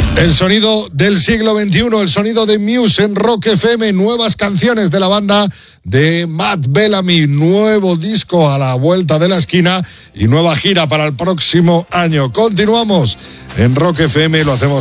El sonido del siglo XXI, el sonido de Muse en Rock FM, nuevas canciones de la banda de Matt Bellamy, nuevo disco a la vuelta de la esquina y nueva gira para el próximo año. Continuamos en Rock FM, lo hacemos